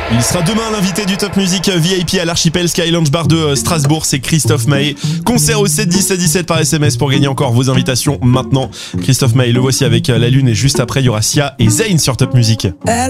Il sera demain l'invité du Top Music VIP à l'Archipel Sky Lounge Bar de Strasbourg, c'est Christophe Maé. Concert au 7 10 17 par SMS pour gagner encore vos invitations maintenant. Christophe Maé, le voici avec La Lune et juste après il y aura Sia et Zayn sur Top Music.